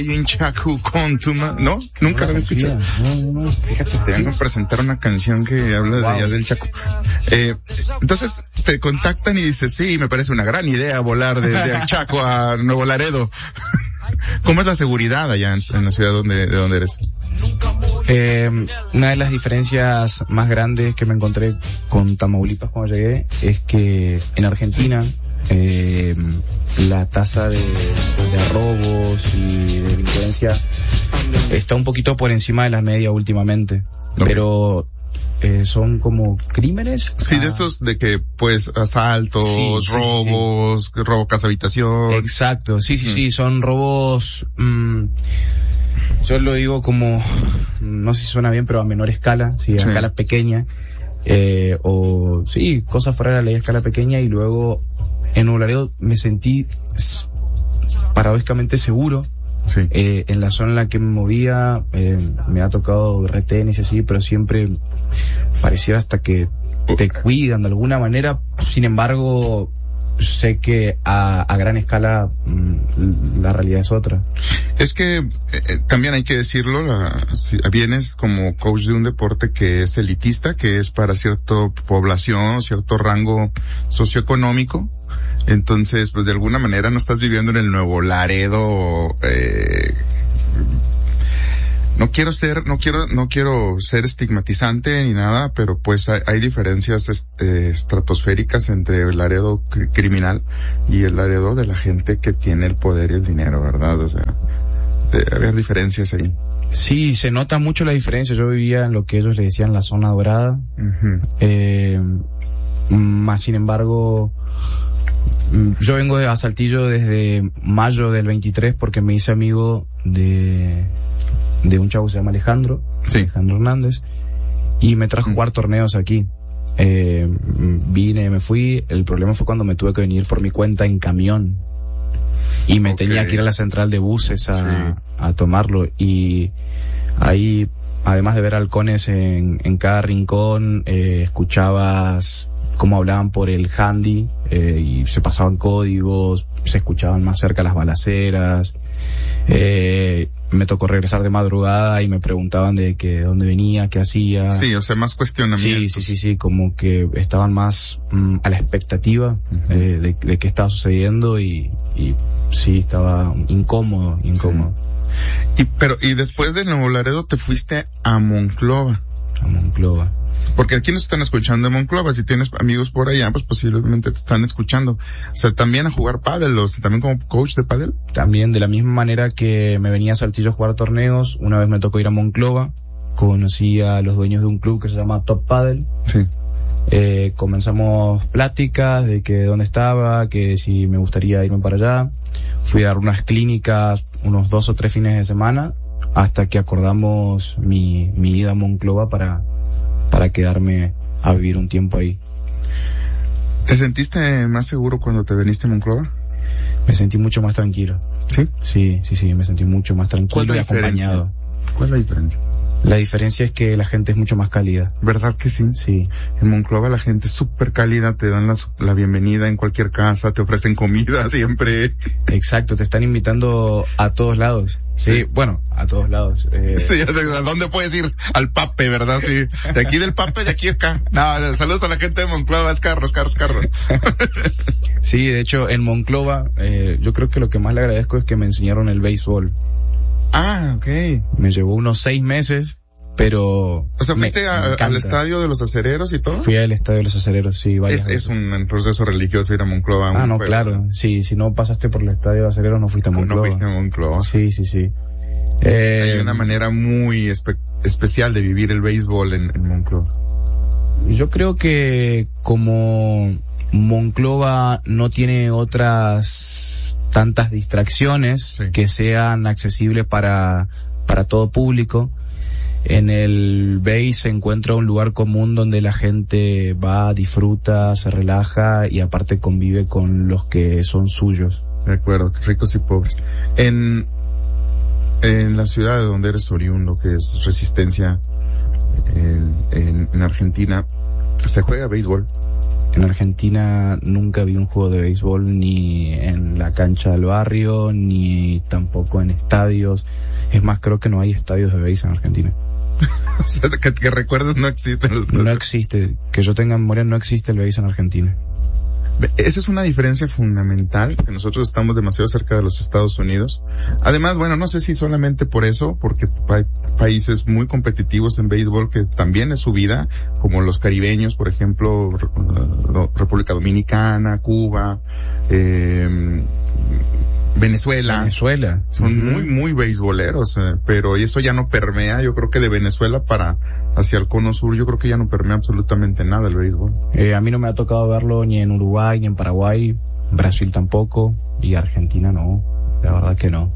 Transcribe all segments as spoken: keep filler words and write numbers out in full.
en Chaco con tu ma... ¿No? Nunca lo había escuchado. No, no, no. Fíjate, te vengo a presentar una canción que habla de allá del Chaco. Eh, entonces te contactan y dices, sí, me parece una gran idea volar desde el Chaco a Nuevo Laredo. ¿Cómo es la seguridad allá en, en la ciudad donde, de donde eres? Eh, una de las diferencias más grandes que me encontré con Tamaulipas cuando llegué es que en Argentina eh, la tasa de, de robos y de delincuencia está un poquito por encima de la media últimamente, okay. Pero eh, son como crímenes. Sí, de estos de que pues asaltos, sí, robos, sí, sí. robo casa habitación. Exacto, sí, sí, mm. sí, son robos. Mmm, yo lo digo como, no sé si suena bien, pero a menor escala, sí, a sí. escala pequeña, eh, o sí, cosas fuera de la ley a escala pequeña, y luego en Nuevo Laredo me sentí paradójicamente seguro. Sí. Eh, en la zona en la que me movía, eh, me ha tocado retenes y así, pero siempre pareciera hasta que te cuidan de alguna manera. Sin embargo, sé que a, a gran escala mmm, la realidad es otra. Es que eh, también hay que decirlo, la, si, vienes como coach de un deporte que es elitista, que es para cierta población, cierto rango socioeconómico. Entonces, pues de alguna manera no estás viviendo en el Nuevo Laredo. Eh, no quiero ser, no quiero, no quiero ser estigmatizante ni nada, pero pues hay, hay diferencias este, estratosféricas entre el Laredo cr- criminal y el Laredo de la gente que tiene el poder y el dinero, ¿verdad? O sea, debe haber diferencias ahí. Sí, se nota mucho la diferencia. Yo vivía en lo que ellos le decían la zona dorada, uh-huh. eh, más sin embargo, yo vengo de Saltillo desde mayo del veintitrés porque me hice amigo de de un chavo que se llama Alejandro, sí. Alejandro Hernández, y me trajo a jugar torneos aquí. Eh, vine, me fui, el problema fue cuando me tuve que venir por mi cuenta en camión y me okay. tenía que ir a la central de buses a, sí. a tomarlo, y ahí, además de ver halcones en, en cada rincón, eh, escuchabas cómo hablaban por el handy, eh, y se pasaban códigos, se escuchaban más cerca las balaceras. Eh, me tocó regresar de madrugada y me preguntaban de que dónde venía, qué hacía. Sí, o sea, más cuestionamientos. Sí, sí, sí, sí, como que estaban más mm, a la expectativa uh-huh. eh, de, de qué estaba sucediendo, y, y sí, estaba incómodo, incómodo. Sí. Y, pero, y después de Nuevo Laredo te fuiste a Monclova. A Monclova. Porque aquí nos están escuchando en Monclova, si tienes amigos por allá, pues posiblemente te están escuchando. O sea, también a jugar pádel, o sea, también como coach de pádel. También, de la misma manera que me venía a Saltillo a jugar torneos, una vez me tocó ir a Monclova, conocí a los dueños de un club que se llama Top Padel. Sí. Eh, comenzamos pláticas de que dónde estaba, que si me gustaría irme para allá. Fui a dar unas clínicas unos dos o tres fines de semana, hasta que acordamos mi, mi ida a Monclova para... para quedarme a vivir un tiempo ahí. ¿Te sentiste más seguro cuando te viniste a Monclova? Me sentí mucho más tranquilo. ¿Sí? Sí, sí, sí, me sentí mucho más tranquilo y acompañado. ¿Cuál es la diferencia? La diferencia es que la gente es mucho más cálida. ¿Verdad que sí? Sí. En Monclova la gente es súper cálida, te dan la, la bienvenida en cualquier casa, te ofrecen comida siempre. Exacto, te están invitando a todos lados. Sí, sí. Bueno, a todos lados. Eh... Sí, ¿a dónde puedes ir? Al Pape, ¿verdad? Sí. De aquí del Pape, de aquí acá. No, saludos a la gente de Monclova, es carro, es carro, es carro. Sí, de hecho, en Monclova, eh, yo creo que lo que más le agradezco es que me enseñaron el béisbol. Ah, okay. Me llevó unos seis meses, pero... O sea, ¿fuiste a, al estadio de los acereros y todo? Fui al estadio de los acereros, sí, varias Es, veces. es un proceso religioso ir a Monclova. Ah, no, juego. Claro. Sí, si no pasaste por el estadio de acereros, no fuiste a Monclova. No fuiste a Monclova. Sí, sí, sí. Eh, Hay una manera muy espe- especial de vivir el béisbol en, en Monclova. Yo creo que como Monclova no tiene otras tantas distracciones sí. que sean accesibles para para todo público, en el béis se encuentra un lugar común donde la gente va, disfruta, se relaja y aparte convive con los que son suyos. De acuerdo, ricos y pobres. En en la ciudad de donde eres oriundo, que es Resistencia, en, en, en Argentina, ¿se juega béisbol? En Argentina nunca vi un juego de béisbol ni en la cancha del barrio, ni tampoco en estadios. Es más, creo que no hay estadios de béisbol en Argentina. O sea, que, que recuerdes, no existen los No existe, que yo tenga en memoria, no existe el béisbol en Argentina. Esa es una diferencia fundamental, que nosotros estamos demasiado cerca de los Estados Unidos. Además, bueno, no sé si solamente por eso, porque hay países muy competitivos en béisbol que también es su vida, como los caribeños, por ejemplo, República Dominicana, Cuba, eh, Venezuela. Venezuela. Son uh-huh. muy, muy beisboleros, eh, pero eso ya no permea. Yo creo que de Venezuela para hacia el cono sur, yo creo que ya no permea absolutamente nada el béisbol. Eh, a mí no me ha tocado verlo ni en Uruguay, ni en Paraguay, Brasil tampoco, y Argentina no, la verdad que no.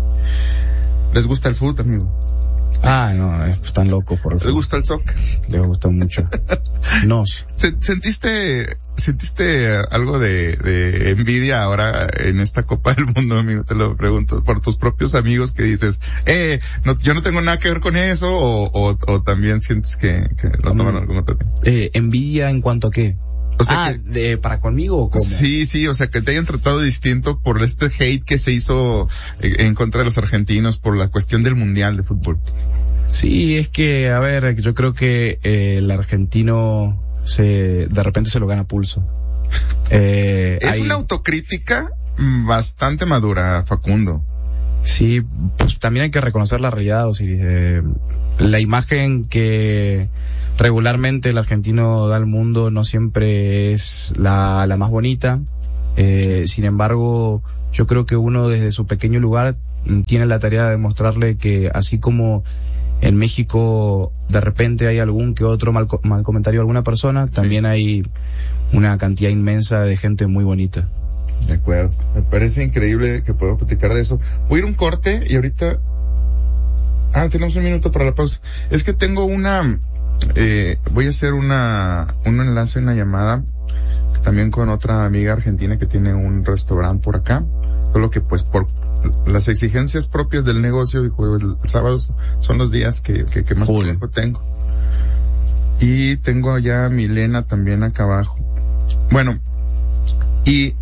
¿Les gusta el fútbol, amigo? Ah, no, están locos por el ¿Les fútbol. gusta el soccer? Les gusta mucho. Nos. ¿Sentiste, sentiste algo de, de envidia ahora en esta Copa del Mundo, amigo? Te lo pregunto, por tus propios amigos que dices, eh, no, yo no tengo nada que ver con eso, o, o, o también sientes que, que lo toman algún otro tiempo. Eh, ¿Envidia en cuanto a qué? O sea ah, que, de, ¿para conmigo o cómo? Sí, sí, o sea, que te hayan tratado distinto por este hate que se hizo en contra de los argentinos por la cuestión del Mundial de Fútbol. Sí, es que, a ver, yo creo que eh, el argentino se, de repente se lo gana pulso. Eh, es hay... una autocrítica bastante madura, Facundo. Sí, pues también hay que reconocer la realidad, o sea, eh, la imagen que regularmente el argentino da al mundo no siempre es la, la más bonita. Eh, sin embargo, yo creo que uno desde su pequeño lugar tiene la tarea de mostrarle que así como en México de repente hay algún que otro mal, mal comentario de alguna persona, también sí. Hay una cantidad inmensa de gente muy bonita. De acuerdo. Me parece increíble que podamos platicar de eso. Voy a ir un corte y ahorita... Ah, tenemos un minuto para la pausa. Es que tengo una... Eh, voy a hacer una un enlace, una llamada también con otra amiga argentina que tiene un restaurante por acá. Solo que pues por las exigencias propias del negocio, el, el sábado son los días que, que, que más Full. tiempo tengo. Y tengo ya a Milena también acá abajo. Bueno, y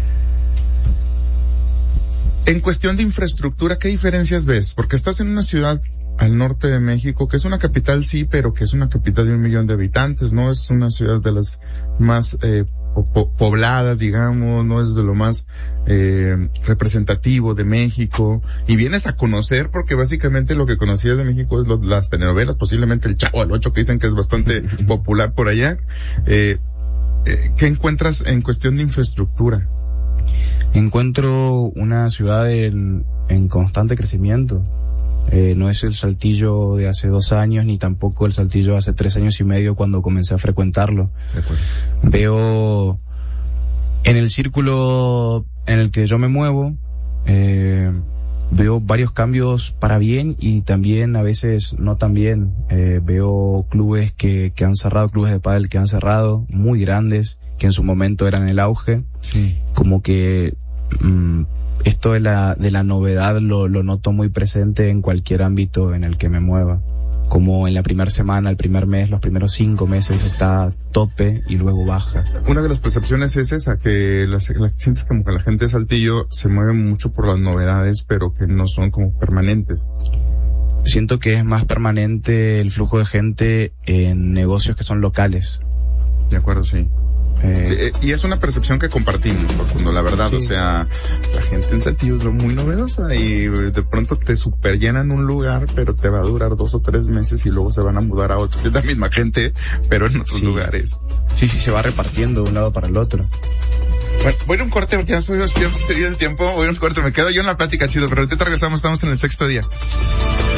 en cuestión de infraestructura, ¿qué diferencias ves? Porque estás en una ciudad al norte de México, que es una capital sí, pero que es una capital de un millón de habitantes, no es una ciudad de las más eh, po- pobladas, digamos, no es de lo más eh, representativo de México, y vienes a conocer, porque básicamente lo que conocías de México es lo, las telenovelas, posiblemente el Chavo del Ocho, que dicen que es bastante popular por allá. Eh, eh, ¿qué encuentras en cuestión de infraestructura? Encuentro una ciudad en, en constante crecimiento. Eh, no es el Saltillo de hace dos años, ni tampoco el Saltillo de hace tres años y medio cuando comencé a frecuentarlo. De acuerdo. Veo en el círculo en el que yo me muevo, eh, veo varios cambios para bien y también a veces no tan bien. Eh, veo clubes que, que han cerrado, clubes de pádel que han cerrado, muy grandes, que en su momento eran el auge. Sí. Como que mmm, esto de la de la novedad lo, lo noto muy presente en cualquier ámbito en el que me mueva. Como en la primera semana, el primer mes, los primeros cinco meses está a tope y luego baja. Una de las percepciones es esa, que la, la, sientes como que la gente de Saltillo se mueve mucho por las novedades, pero que no son como permanentes. Siento que es más permanente el flujo de gente en negocios que son locales. De acuerdo, sí. Eh, sí, y es una percepción que compartimos, Facundo, la verdad, sí. O sea, la gente en Saltillo es muy novedosa y de pronto te superllenan un lugar, pero te va a durar dos o tres meses y luego se van a mudar a otro. Es la misma gente, pero en otros sí. lugares. Sí, sí, se va repartiendo de un lado para el otro. Bueno, voy a un corte porque ya sería el tiempo, voy a un corte, me quedo yo en la plática, chido, pero ahorita regresamos, estamos en el sexto día.